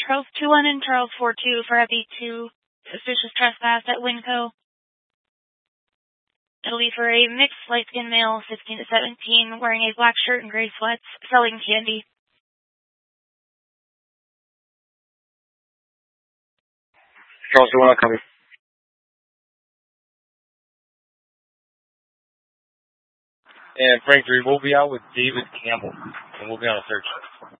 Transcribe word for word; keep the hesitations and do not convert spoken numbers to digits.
Charles two one and Charles four two for a B two suspicious trespass at Winco. It'll be for a mixed light-skinned male, fifteen to seventeen, wearing a black shirt and gray sweats, selling candy. Charles two one, copy. And Frank three, we'll be out with David Campbell, and we'll be on a search.